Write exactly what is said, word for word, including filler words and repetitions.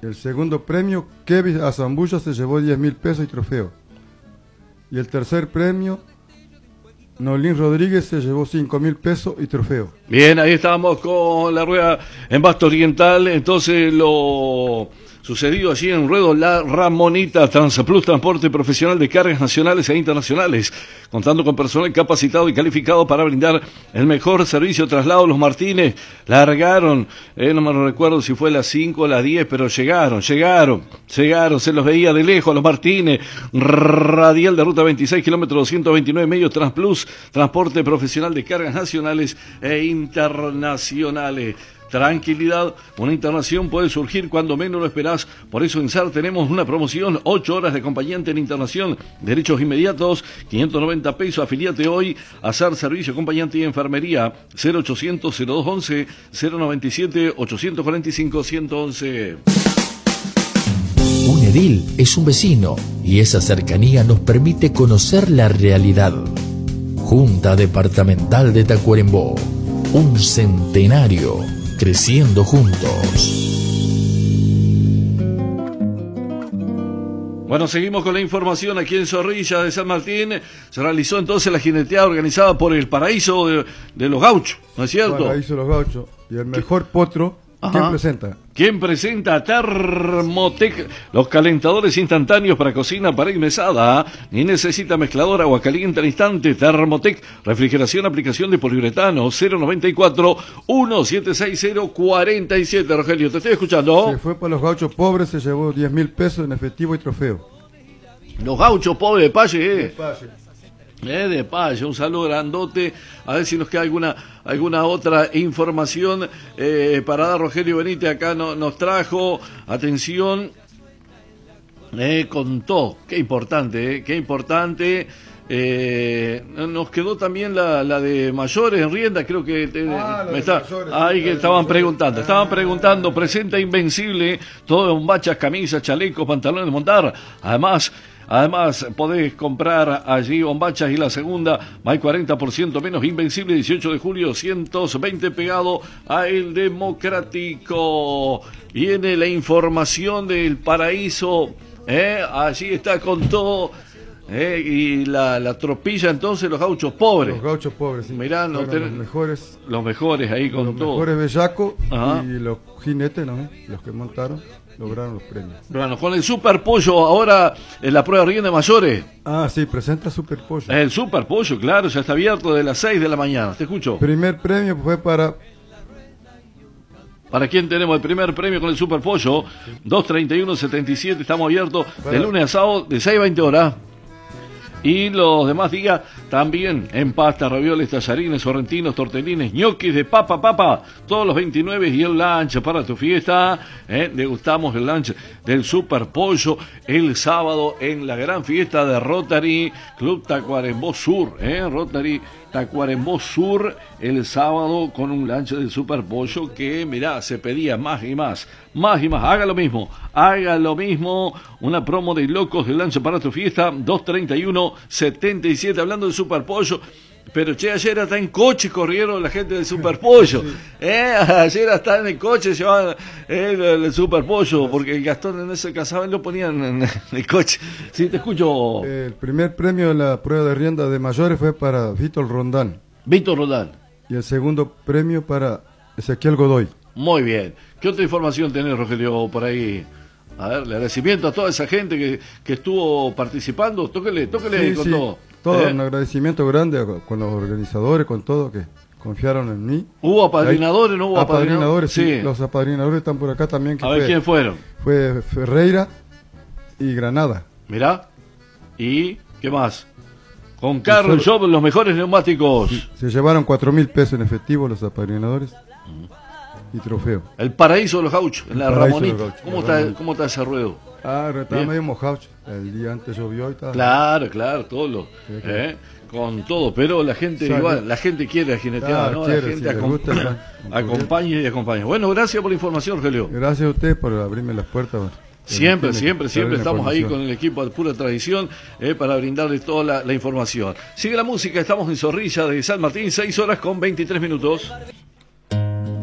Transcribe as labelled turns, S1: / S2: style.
S1: El segundo premio, Kevin Azambulla se llevó diez mil pesos y trofeo. Y el tercer premio, Nolín Rodríguez se llevó cinco mil pesos y trofeo.
S2: Bien, ahí estábamos con la rueda en Basto Oriental. Entonces lo sucedido allí en Ruedo La Ramonita, Transplus, transporte profesional de cargas nacionales e internacionales, contando con personal capacitado y calificado para brindar el mejor servicio de traslado. Los Martínez largaron, eh, no me recuerdo si fue las cinco o las diez, pero llegaron, llegaron, llegaron, se los veía de lejos a los Martínez. Radial de ruta veintiséis, kilómetros doscientos veintinueve, medio Transplus, transporte profesional de cargas nacionales e internacionales. Tranquilidad, una internación puede surgir cuando menos lo esperás. Por eso en S A R tenemos una promoción, ocho horas de acompañante en internación, derechos inmediatos, quinientos noventa pesos. Afiliate hoy a S A R Servicio Acompañante y Enfermería, cero ochocientos, cero dos once, cero noventa y siete, ochocientos cuarenta y cinco, ciento once.
S3: Un edil es un vecino y esa cercanía nos permite conocer la realidad. Junta Departamental de Tacuarembó, un centenario. Creciendo juntos.
S2: Bueno, seguimos con la información aquí en Zorrilla de San Martín. Se realizó entonces la jineteada organizada por el Paraíso de, de los Gauchos, ¿no es cierto?
S1: Paraíso de los Gauchos. Y el mejor potro,
S2: Ajá.
S1: ¿quién presenta?
S2: ¿Quién presenta? Thermotec, los calentadores instantáneos para cocina, para y mesada. Ni necesita mezclador, agua caliente al instante. Thermotec, refrigeración, aplicación de poliuretano, cero noventa y cuatro, uno siete seis cero, cuatro siete. Rogelio, te estoy escuchando.
S1: Se fue para los Gauchos pobres, se llevó diez mil pesos en efectivo y trofeo.
S2: Los Gauchos pobres de Palle, eh.
S1: De Palle.
S2: Eh, de Palle, un saludo grandote. A ver si nos queda alguna alguna otra información eh, para dar. Rogelio Benítez acá no, nos trajo, atención, eh, contó, qué importante, eh, qué importante. Eh, nos quedó también la, la de mayores en rienda, creo que te,
S1: ah,
S2: me está, mayores, ahí que estaban preguntando, estaban preguntando, presenta Invencible, todo en bombachas, camisas, chalecos, pantalones de montar, además Además, podés comprar allí bombachas y la segunda, hay cuarenta por ciento menos. Invencible, dieciocho de julio, ciento veinte pegado a El Democrático. Viene la información del Paraíso, ¿eh? Allí está con todo. Eh, y la, la tropilla entonces, los Gauchos pobres.
S1: Los Gauchos pobres, sí.
S2: Mirá, no ten...
S1: los mejores.
S2: Los mejores ahí con
S1: los
S2: todo.
S1: Los mejores bellacos
S2: y
S1: los jinetes, ¿no? Los que montaron, lograron los premios.
S2: Bueno, con el Super Pollo ahora en la prueba de rienda de mayores.
S1: Ah, sí, presenta Super Pollo.
S2: El Super Pollo, claro, ya está abierto de las seis de la mañana. Te escucho.
S1: Primer premio fue para...
S2: ¿Para quién tenemos el primer premio con el Super Pollo? dos treinta y uno setenta y siete, estamos abiertos de lunes a sábado de seis a veinte horas. Y los demás días también en pasta, ravioles, tallarines, sorrentinos, tortelines, ñoquis de papa, papa, todos los veintinueve y el lunch para tu fiesta. ¿eh? Degustamos el lunch del Super Pollo el sábado en la gran fiesta de Rotary Club Tacuarembó Sur. ¿eh? Rotary Tacuarembó Sur el sábado con un lunch del Super Pollo que, mirá, se pedía más y más, más y más. Haga lo mismo, haga lo mismo. Una promo de locos de lunch para tu fiesta, dos treinta y uno setenta y siete, hablando del Super Pollo. Pero che, ayer hasta en coche corrieron la gente del Super Pollo. Sí. ¿Eh? Ayer hasta en el coche llevaban el, el Super Pollo, porque el Gastón en ese casaban lo ponían en el coche. Sí, te escucho.
S1: El primer premio de la prueba de rienda de mayores fue para Víctor Rondán.
S2: Víctor Rondán.
S1: Y el segundo premio para Ezequiel Godoy.
S2: Muy bien. ¿Qué otra información tenés, Rogelio, por ahí? A ver, le agradecimiento a toda esa gente que, que estuvo participando. Tóquele, tóquele
S1: sí,
S2: con
S1: sí.
S2: todo.
S1: Todo,
S2: ¿Eh?
S1: un agradecimiento grande con los organizadores, con todo, que confiaron en mí.
S2: ¿Hubo apadrinadores? ¿No hubo
S1: apadrinadores? Sí,
S2: sí.
S1: Los apadrinadores están por acá también. Que
S2: a ver,
S1: fue,
S2: ¿quién fueron?
S1: Fue Ferreira y Granada.
S2: Mirá. ¿Y qué más? Con Carlos Shop, los mejores neumáticos.
S1: Sí, se llevaron cuatro mil pesos en efectivo los apadrinadores. Mm. Y trofeo.
S2: El Paraíso de los Gauchos, en la Ramonita. ¿Cómo está,
S1: Ramonita.
S2: ¿Cómo está ese ruedo?
S1: Ah, estaba medio mojado. El día antes llovió y tal.
S2: Claro, claro, todo lo, sí, claro. ¿eh? Con todo, pero la gente
S1: Sabe.
S2: igual, la gente quiere jinetear,
S1: Claro,
S2: ¿no?
S1: quiere,
S2: la gente
S1: si
S2: acom
S1: gusta,
S2: acompaña y acompaña. Bueno, gracias por la información, Rogelio.
S1: Gracias a usted por abrirme las puertas.
S2: Siempre, siempre, siempre estamos ahí con el equipo de Pura Tradición eh, para brindarles toda la, la información. Sigue la música, estamos en Zorrilla de San Martín, seis horas con veintitrés minutos.